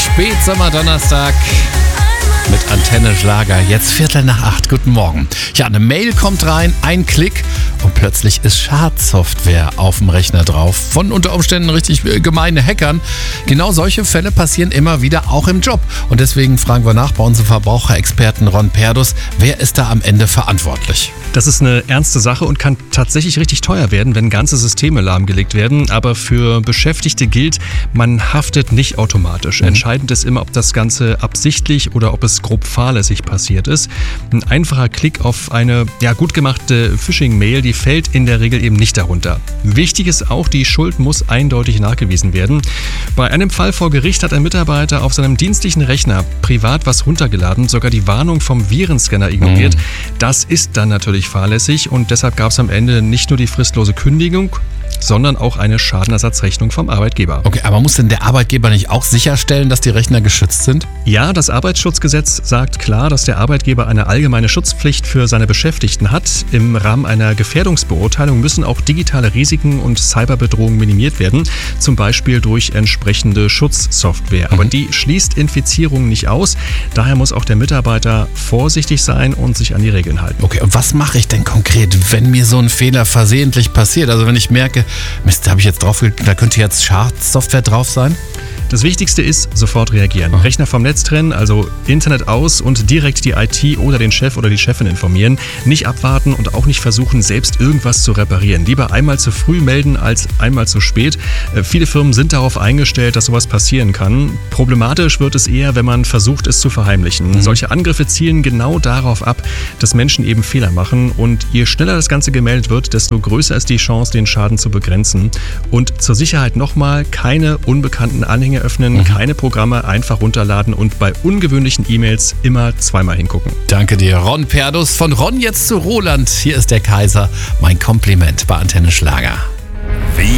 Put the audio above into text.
Spätsommerdonnerstag mit Antenne Schlager. Jetzt 7:45. Guten Morgen. Ja, eine Mail kommt rein, ein Klick und plötzlich ist Schadsoftware auf dem Rechner drauf. Von unter Umständen richtig gemeine Hackern. Genau solche Fälle passieren immer wieder auch im Job. Und deswegen fragen wir nach bei unserem Verbraucherexperten Ron Perdus, wer ist da am Ende verantwortlich? Das ist eine ernste Sache und kann tatsächlich richtig teuer werden, wenn ganze Systeme lahmgelegt werden. Aber für Beschäftigte gilt, man haftet nicht automatisch. Entscheidend ist immer, ob das Ganze absichtlich oder ob es grob fahrlässig passiert ist. Ein einfacher Klick auf eine gut gemachte Phishing-Mail, die fällt in der Regel eben nicht darunter. Wichtig ist auch, die Schuld muss eindeutig nachgewiesen werden. Bei einem Fall vor Gericht hat ein Mitarbeiter auf seinem dienstlichen Rechner privat was runtergeladen, sogar die Warnung vom Virenscanner ignoriert. Das ist dann natürlich fahrlässig und deshalb gab es am Ende nicht nur die fristlose Kündigung, sondern auch eine Schadenersatzrechnung vom Arbeitgeber. Okay, aber muss denn der Arbeitgeber nicht auch sicherstellen, dass die Rechner geschützt sind? Ja, das Arbeitsschutzgesetz sagt klar, dass der Arbeitgeber eine allgemeine Schutzpflicht für seine Beschäftigten hat. Im Rahmen einer Gefährdungsbeurteilung müssen auch digitale Risiken und Cyberbedrohungen minimiert werden, zum Beispiel durch entsprechende Schutzsoftware. Aber die schließt Infizierungen nicht aus. Daher muss auch der Mitarbeiter vorsichtig sein und sich an die Regeln halten. Okay, und was mache ich denn konkret, wenn mir so ein Fehler versehentlich passiert? Also wenn ich merke, Mist, da habe ich jetzt drauf geklickt, da könnte jetzt Schadsoftware drauf sein? Das Wichtigste ist, sofort reagieren. Rechner vom Netz trennen, also Internet aus und direkt die IT oder den Chef oder die Chefin informieren. Nicht abwarten und auch nicht versuchen, selbst irgendwas zu reparieren. Lieber einmal zu früh melden als einmal zu spät. Viele Firmen sind darauf eingestellt, dass sowas passieren kann. Problematisch wird es eher, wenn man versucht, es zu verheimlichen. Solche Angriffe zielen genau darauf ab, dass Menschen eben Fehler machen. Und je schneller das Ganze gemeldet wird, desto größer ist die Chance, den Schaden zu begrenzen. Und zur Sicherheit nochmal, keine unbekannten Anhänge öffnen, keine Programme einfach runterladen und bei ungewöhnlichen E-Mails immer zweimal hingucken. Danke dir, Ron Perdus. Von Ron jetzt zu Roland. Hier ist der Kaiser. Mein Kompliment bei Antenne Schlager.